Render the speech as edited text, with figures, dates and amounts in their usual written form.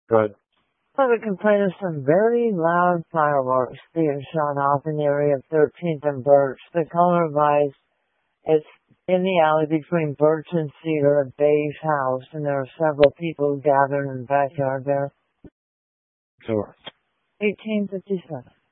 Good. Public complaint of some very loud fireworks being shot off in the area of 13th and Birch. The caller advised it's in the alley between Birch and Cedar at Bay's house, and there are several people gathered in the backyard there. Sure. 1857.